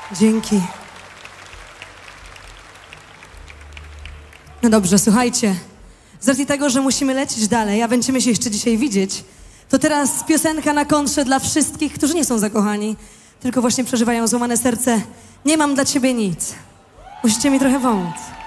Dzięki. No dobrze, słuchajcie. Z racji tego, że musimy lecieć dalej, a będziemy się jeszcze dzisiaj widzieć, to teraz piosenka na kontrze dla wszystkich, którzy nie są zakochani, tylko właśnie przeżywają złamane serce. Nie mam dla ciebie nic. Musicie mi trochę pomóc.